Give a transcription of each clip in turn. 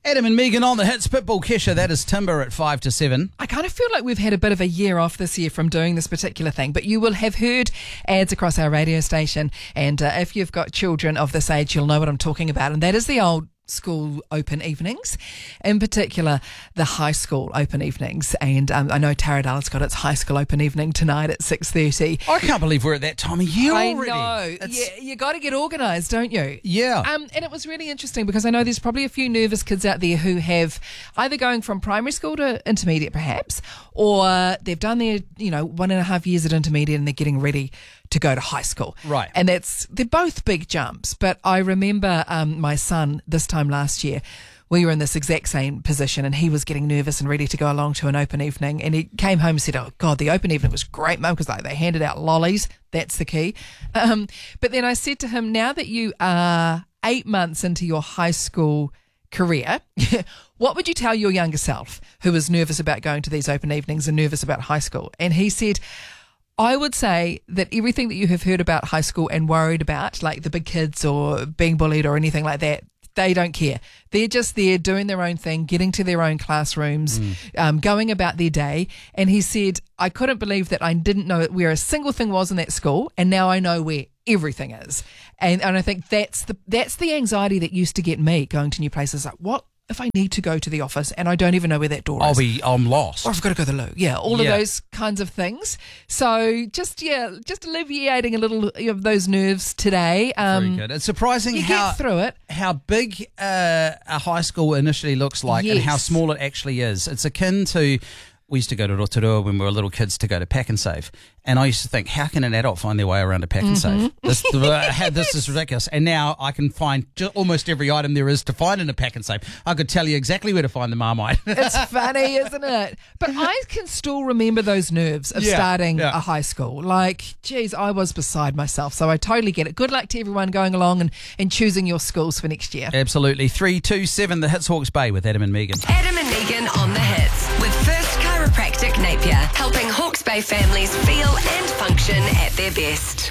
Adam and Megan on the hits. Pitbull Kesha, that is Timber at 5 to 7. I kind of feel like we've had a bit of a year off this year from doing this particular thing, but you will have heard ads across our radio station, and if you've got children of this age, you'll know what I'm talking about, and that is the old school open evenings, in particular the high school open evenings. And I know Taradale's got its high school open evening tonight at 6:30. I can't believe we're at that time of year already. I know. You got to get organised, don't you? Yeah. And it was really interesting because I know there's probably a few nervous kids out there who have either going from primary school to intermediate perhaps, or they've done their 1.5 years at intermediate and they're getting ready to go to high school. Right. And they're both big jumps. But I remember my son this time last year, we were in this exact same position and he was getting nervous and ready to go along to an open evening. And he came home and said, "Oh, God, the open evening was great, Mum," because they handed out lollies. That's the key. But then I said to him, now that you are 8 months into your high school career, what would you tell your younger self who was nervous about going to these open evenings and nervous about high school? And he said, I would say that everything that you have heard about high school and worried about, like the big kids or being bullied or anything like that, they don't care. They're just there doing their own thing, getting to their own classrooms, going about their day. And he said, I couldn't believe that I didn't know where a single thing was in that school, and now I know where everything is. And I think that's the anxiety that used to get me going to new places. Like, what if I need to go to the office and I don't even know where that door is? I'm lost. Or I've got to go to the loo. Yeah, all of those kinds of things. So just alleviating a little of those nerves today. Very good. It's surprising get through it. How big a high school initially looks like and how small it actually is. It's akin to, we used to go to Rotorua when we were little kids to go to Pack and Save. And I used to think, how can an adult find their way around a Pack and Save? This is ridiculous. And now I can find almost every item there is to find in a Pack and Save. I could tell you exactly where to find the Marmite. It's funny, isn't it? But I can still remember those nerves of starting a high school. Like, geez, I was beside myself. So I totally get it. Good luck to everyone going along and choosing your schools for next year. Absolutely. 327, the Hits Hawke's Bay with Adam and Megan. Adam and Megan on the Hits with First Chiropractic Napier, helping Hawke's Bay families feel and function at their best.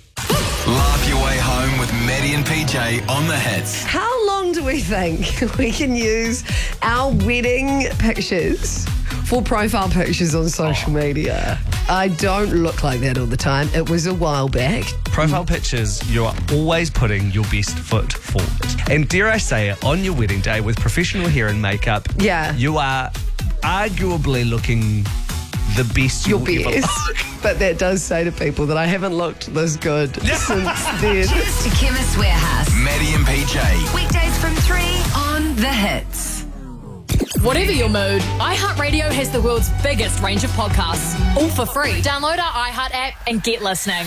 Laugh your way home with Maddie and PJ on the Hits. How long do we think we can use our wedding pictures for profile pictures on social media? I don't look like that all the time. It was a while back. Profile pictures, you are always putting your best foot forward. And dare I say it, on your wedding day with professional hair and makeup, you are arguably looking the best your you'll ever best. look. But that does say to people that I haven't looked this good since then. Cheers to Chemist Warehouse. Maddie and PJ. Weekdays from 3 on the Hits. Whatever your mood, iHeartRadio has the world's biggest range of podcasts, all for free. Download our iHeart app and get listening.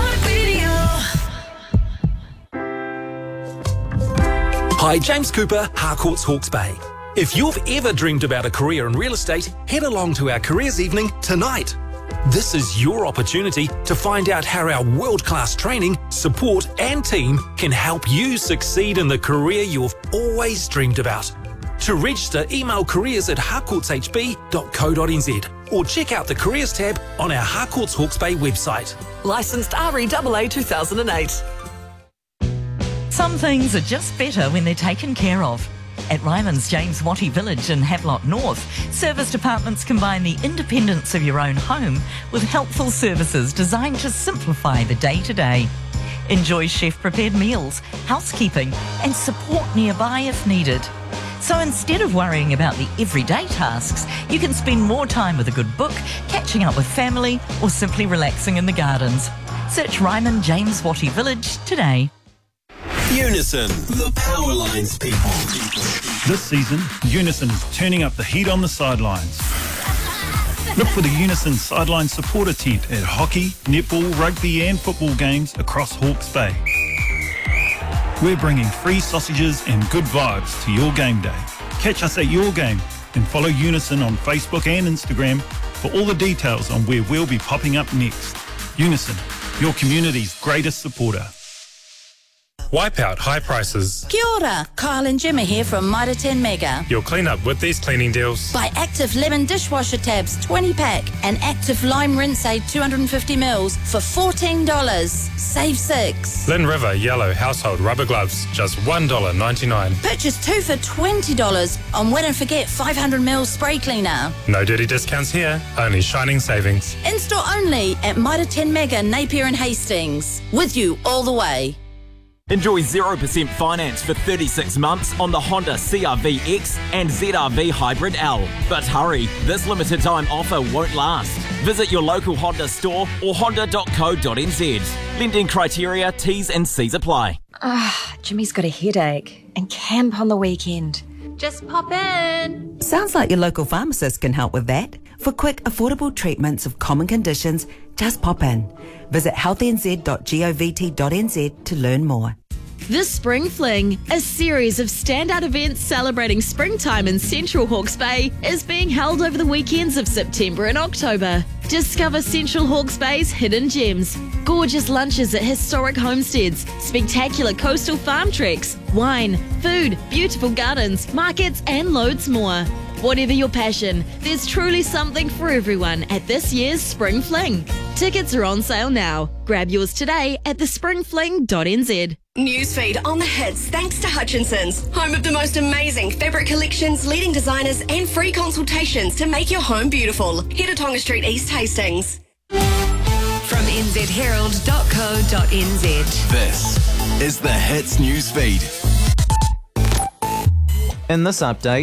Hi, James Cooper, Harcourts Hawke's Bay. If you've ever dreamed about a career in real estate, head along to our careers evening tonight. This is your opportunity to find out how our world-class training, support and team can help you succeed in the career you've always dreamed about. To register, email careers@harcourtshb.co.nz or check out the Careers tab on our Harcourts Hawke's Bay website. Licensed REAA 2008. Some things are just better when they're taken care of. At Ryman's James Wattie Village in Havelock North, service departments combine the independence of your own home with helpful services designed to simplify the day-to-day. Enjoy chef-prepared meals, housekeeping and support nearby if needed. So instead of worrying about the everyday tasks, you can spend more time with a good book, catching up with family or simply relaxing in the gardens. Search Ryman James Wattie Village today. Unison, the power lines people. This season, Unison is turning up the heat on the sidelines. Look for the Unison Sideline Supporter Tent at hockey, netball, rugby and football games across Hawke's Bay. We're bringing free sausages and good vibes to your game day. Catch us at your game and follow Unison on Facebook and Instagram for all the details on where we'll be popping up next. Unison, your community's greatest supporter. Wipe out high prices. Kia ora, Kyle and Jimmy here from Mitre 10 Mega. You'll clean up with these cleaning deals. Buy Active Lemon dishwasher tabs 20 pack and Active Lime Rinse Aid 250 mils for $14. Save $6. Lynn River Yellow Household Rubber Gloves, just $1.99. Purchase 2 for $20 on Wet and Forget 500 mils spray cleaner. No dirty discounts here, only shining savings. In-store only at Mitre 10 Mega, Napier and Hastings. With you all the way. Enjoy 0% finance for 36 months on the Honda CR-V X and ZR-V Hybrid L. But hurry, this limited time offer won't last. Visit your local Honda store or honda.co.nz. Lending criteria, T's and C's apply. Jimmy's got a headache and camp on the weekend. Just pop in. Sounds like your local pharmacist can help with that. For quick, affordable treatments of common conditions, just pop in. Visit healthynz.govt.nz to learn more. The Spring Fling, a series of standout events celebrating springtime in Central Hawke's Bay, is being held over the weekends of September and October. Discover Central Hawke's Bay's hidden gems, gorgeous lunches at historic homesteads, spectacular coastal farm treks, wine, food, beautiful gardens, markets and loads more. Whatever your passion, there's truly something for everyone at this year's Spring Fling. Tickets are on sale now. Grab yours today at thespringfling.nz. Newsfeed on the hits thanks to Hutchinson's, home of the most amazing fabric collections, leading designers and free consultations to make your home beautiful. Head to Tonga Street East Hastings. From nzherald.co.nz. This is the Hits Newsfeed. In this update,